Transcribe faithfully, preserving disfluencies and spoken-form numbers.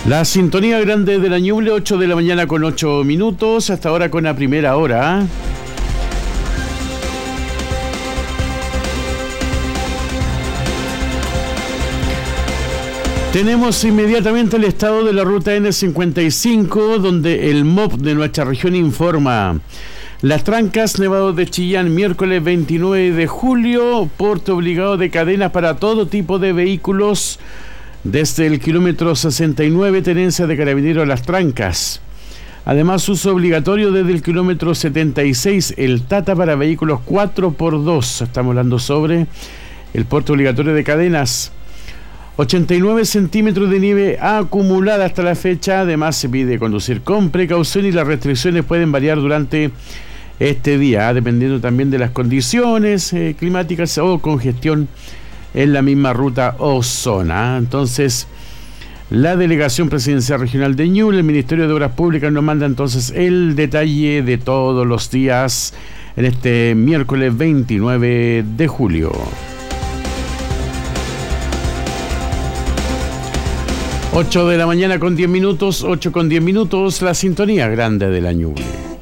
La sintonía grande de la Ñuble, ocho de la mañana con ocho minutos, hasta ahora con la primera hora. Tenemos inmediatamente el estado de la ruta ene cincuenta y cinco, donde el M O P de nuestra región informa. Las Trancas, Nevado de Chillán, miércoles veintinueve de julio, porte obligado de cadenas para todo tipo de vehículos. Desde el kilómetro sesenta y nueve, tenencia de Carabineros Las Trancas. Además, uso obligatorio desde el kilómetro setenta y seis, el Tata para vehículos cuatro por dos. Estamos hablando sobre el porte obligatorio de cadenas. ochenta y nueve centímetros de nieve acumulada hasta la fecha. Además, se pide conducir con precaución y las restricciones pueden variar durante este día, dependiendo también de las condiciones eh, climáticas o congestión en la misma ruta o zona. Entonces, la Delegación Presidencial Regional de Ñuble, el Ministerio de Obras Públicas, nos manda entonces el detalle de todos los días en este miércoles veintinueve de julio. ocho de la mañana con diez minutos, ocho con diez minutos, la sintonía grande de la Ñuble.